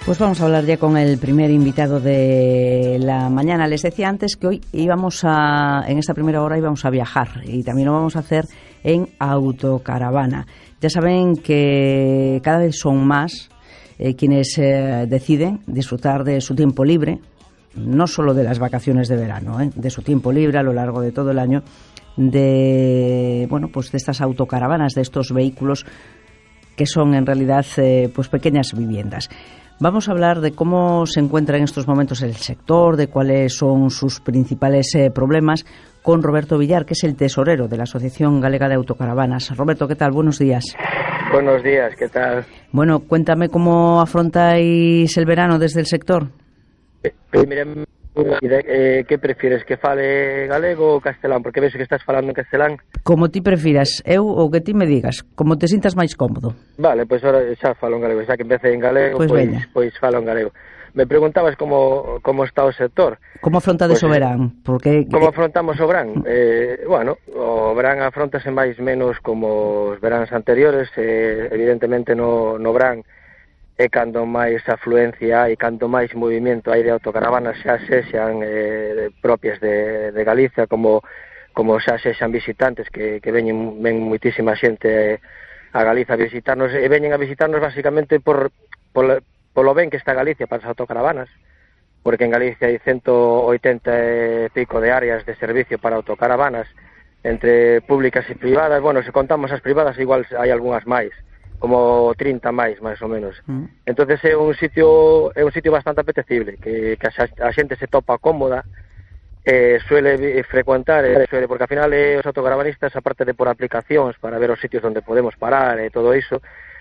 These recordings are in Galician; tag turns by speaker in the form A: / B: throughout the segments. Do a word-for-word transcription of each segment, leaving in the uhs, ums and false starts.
A: Pues vamos a hablar ya con el primer invitado de la mañana. Les decía antes que hoy íbamos a, en esta primera hora íbamos a viajar y también lo vamos a hacer en autocaravana. Ya saben que cada vez son más eh, quienes eh, deciden disfrutar de su tiempo libre, no solo de las vacaciones de verano, eh, de su tiempo libre a lo largo de todo el año, de bueno, pues de estas autocaravanas, de estos vehículos que son en realidad eh, pues pequeñas viviendas. Vamos a hablar de cómo se encuentra en estos momentos el sector, de cuáles son sus principales eh, problemas, con Roberto Villar, que es el tesorero de la Asociación Galega de Autocaravanas. Roberto, ¿qué tal? Buenos días.
B: Buenos días, ¿qué tal?
A: Bueno, cuéntame cómo afrontáis el verano desde el sector.
B: Eh, mira, eh, que prefires, que fale galego ou castelán? Porque vexo que estás falando en castelán.
A: Como ti prefiras, eu ou que ti me digas, como te sintas máis cómodo.
B: Vale, pois pues ahora xa falo en galego, xa que empecé en galego,
A: pois
B: pues, pois, pois falo en galego. Me preguntabas como, como está o sector.
A: Como afrontades pues, o verán? Porque...
B: Como afrontamos o verán? Eh, bueno, o verán afrontase máis menos como os veráns anteriores, eh, evidentemente no, no verán e cando máis afluencia e cando máis movimento hai de autocaravanas, xa sexan eh, propias de, de Galicia, como como xa sexan visitantes que, que veñen, ven muitísima xente a Galicia a visitarnos, e veñen a visitarnos basicamente por, por, por lo ben que está Galicia para as autocaravanas, porque en Galicia hai ciento oitenta e pico de áreas de servicio para autocaravanas, entre públicas e privadas. Bueno, se contamos as privadas, igual hai algunhas máis, como trinta máis, máis ou menos. Mm. Entonces é un sitio é un sitio bastante apetecible, que, que a, a xente se topa cómoda, eh, suele frecuentar, eh, suele, porque ao final eh, os autocaravanistas, aparte de por aplicacións para ver os sitios onde podemos parar e todo iso,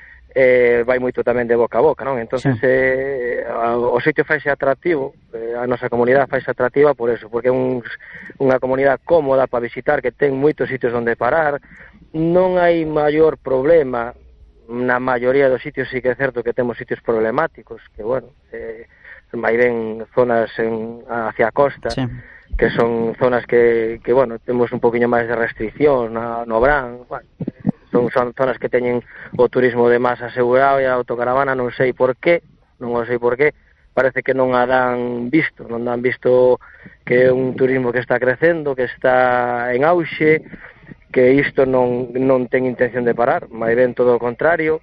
B: eh, vai moito tamén de boca a boca, non? Entonces sí. eh, o sitio faise atractivo, eh, a nosa comunidade faise atractiva por eso, porque é un, unha comunidade cómoda para visitar, que ten moitos sitios onde parar, non hai maior problema. Na maioría dos sitios sí que é certo que temos sitios problemáticos, que, bueno, eh, vai ben zonas en, hacia a costa, sí. que son zonas que, que, bueno, temos un poquinho máis de restricción no, no verán, bueno, son, son zonas que teñen o turismo de máis asegurado e a autocaravana non sei por qué, non o sei por qué, parece que non a dan visto, non dan visto que é un turismo que está crecendo, que está en auxe, que isto non, non ten intención de parar, máis ben todo o contrario.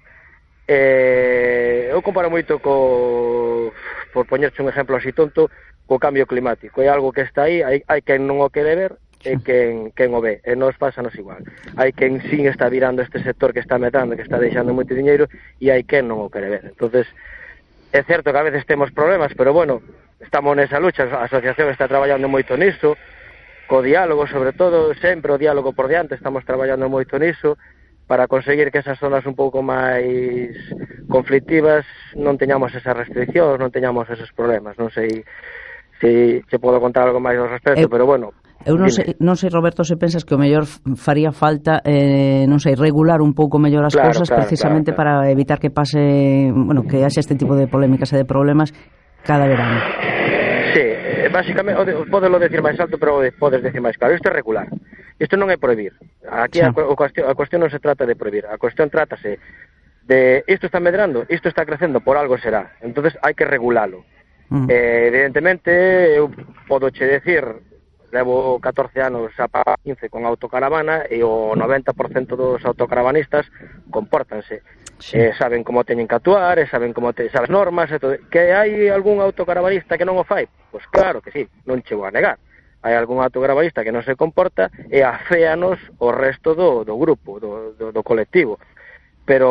B: Eh, eu comparo moito co, por poñerche un exemplo así tonto, co cambio climático. É algo que está aí, hai, hai quen non o quere ver e quen, quen o ve, e nos pásanos igual. Hai quen sí está virando este sector que está metando, que está deixando moito diñeiro, e hai quen non o quere ver. Entonces, é certo que a veces temos problemas, pero bueno, estamos nesa lucha, a asociación está traballando moito niso, co diálogo, sobre todo, sempre o diálogo por diante, estamos traballando moito niso para conseguir que esas zonas un pouco máis conflictivas non teñamos esas restriccións, non teñamos esos problemas. Non sei se, se podo contar algo máis ao respecto, eu, pero bueno.
A: Eu non sei, non sei, Roberto, se pensas que o mellor faría falta, eh, non sei, regular un pouco mellor as
B: claro,
A: cousas,
B: claro,
A: precisamente
B: claro, claro.
A: para evitar que pase, bueno, que haxe este tipo de polémicas e de problemas cada verano.
B: Sí, básicamente, podelo decir máis alto, pero podes decir máis claro. Isto é regular. Isto non é prohibir. Aquí sí. a, a, cuestión, a cuestión non se trata de prohibir. A cuestión trátase de isto está medrando, isto está crecendo, por algo será. Entonces hai que regulalo. Mm. Eh, evidentemente, eu podo che decir, levo catorce anos a quince con autocaravana e o noventa por cento dos autocaravanistas compórtanse. Sí. Eh, saben como teñen que actuar, e saben como te, saben normas e todo. Que hai algún autocaravanista que non o fai? Pois claro que sí, non che vou a negar. Hai algún autocaravanista que non se comporta e aféanos o resto do, do grupo, do, do, do colectivo.